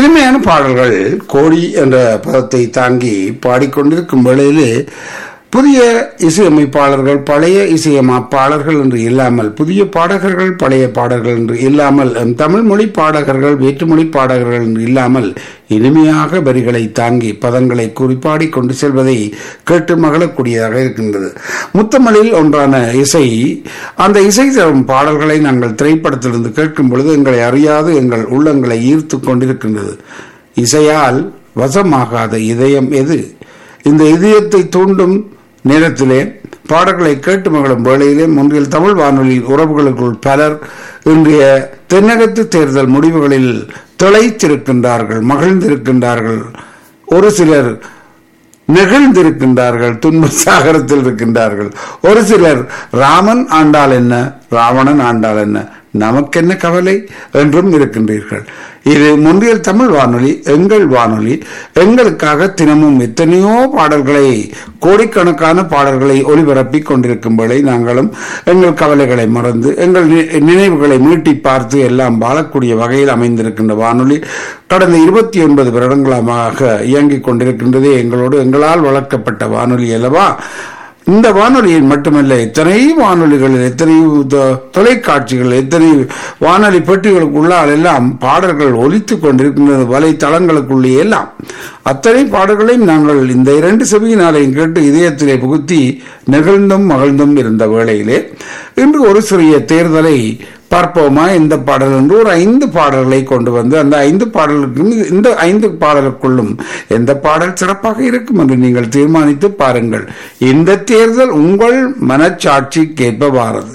இனிமையான பாடல்கள் கோடி என்ற பதத்தை தாங்கி பாடிக்கொண்டிருக்கும் வேளையிலே புதிய இசையமைப்பாளர்கள் பழைய இசையமைப்பாளர்கள் என்று இல்லாமல், புதிய பாடகர்கள் பழைய பாடகர்கள் என்று இல்லாமல், தமிழ் மொழி பாடகர்கள் வேற்றுமொழி பாடகர்கள் என்று இல்லாமல் இனிமையாக வரிகளை தாங்கி பதங்களை குறிப்பாடி கொண்டு செல்வதை கேட்டு மகிழக்கூடியதாக இருக்கின்றது. முத்தமிழில் ஒன்றான இசை, அந்த இசை தரும் பாடல்களை நாங்கள் திரைப்படத்திலிருந்து கேட்கும் பொழுது எங்களை அறியாது எங்கள் உள்ளங்களை ஈர்த்து கொண்டிருக்கின்றது. இசையால் வசமாகாத இதயம் எது? இந்த இதயத்தை தூண்டும் நேரத்திலே பாடல்களை கேட்டு மகளும் வேளையிலே முன்றில் தமிழ் வானொலி உறவுகளுக்குள் பலர் இன்றைய தென்னகத்து தேர்தல் முடிவுகளில் திளைத்திருக்கின்றார்கள், மகிழ்ந்திருக்கின்றார்கள். ஒரு சிலர் நெகிழ்ந்திருக்கின்றார்கள், துன்ப சாகரத்தில் இருக்கின்றார்கள். ஒரு சிலர் ராமன் ஆண்டால் என்ன, ராவணன் ஆண்டால் என்ன, நமக்கென்ன கவலை என்றும் இருக்கின்றீர்கள். இது முன்றியல் தமிழ் வானொலி, எங்கள் வானொலி. எங்களுக்காக தினமும் எத்தனையோ பாடல்களை, கோடிக்கணக்கான பாடல்களை ஒலிபரப்பிக் கொண்டிருக்கும் வேளை நாங்களும் எங்கள் கவலைகளை மறந்து எங்கள் நினைவுகளை மீட்டி பார்த்து எல்லாம் வாழக்கூடிய வகையில் அமைந்திருக்கின்ற வானொலி கடந்த 29 வருடங்களாக இயங்கிக் கொண்டிருக்கின்றதே எங்களோடு, எங்களால் வளர்க்கப்பட்ட வானொலி அல்லவா. இந்த வானொலியில் மட்டுமல்ல, எத்தனை வானொலிகளில், எத்தனை தொலைக்காட்சிகள், எத்தனை வானொலி பெட்டிகளுக்குள்ளால் எல்லாம் பாடல்கள் ஒலித்துக் கொண்டிருக்கின்றது. வலைத்தளங்களுக்குள்ளே எல்லாம் அத்தனை பாடல்களையும் நாங்கள் இந்த 2 செவியினாலையும் கேட்டு இதயத்திலே புகுத்தி நெகிழ்ந்தும் மகிழ்ந்தும் இருந்த வேளையிலே இன்று ஒரு சிறிய தேர்தலை பார்ப்போமா இந்த பாடல் என்று ஒரு 5 பாடல்களை கொண்டு வந்து அந்த 5 பாடலுக்கும் இந்த 5 பாடலுக்குள்ளும் எந்த பாடல் சிறப்பாக இருக்கும் என்று நீங்கள் தீர்மானித்து பாருங்கள். இந்த தேர்தல் உங்கள் மனச்சாட்சி கேட்பவாறது.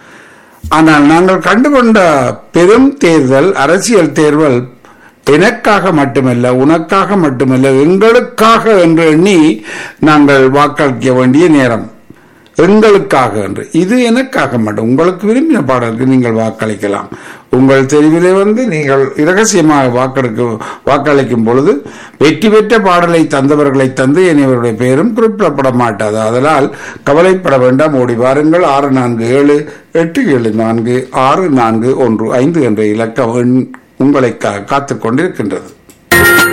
ஆனால் நாங்கள் கண்டுகொண்ட பெரும் தேர்தல், அரசியல் தேர்தல் எனக்காக மட்டுமல்ல, உனக்காக மட்டுமல்ல, எங்களுக்காக என்று எண்ணி நாங்கள் வாக்களிக்க வேண்டிய நேரம். எங்களுக்காக என்று, இது எனக்காக மட்டும். உங்களுக்கு விரும்பின பாடலுக்கு நீங்கள் வாக்களிக்கலாம். உங்கள் தெரிவிலே வந்து நீங்கள் இரகசியமாக வாக்களிக்கும் பொழுது வெற்றி பெற்ற பாடலை தந்தவர்களை தந்து இனிவருடைய பெயரும் குறிப்பிடப்பட மாட்டாது. அதனால் கவலைப்பட வேண்டாம். ஓடி வாருங்கள். 6478746415 என்ற இலக்கம் உங்களை காத்துக் கொண்டிருக்கின்றது.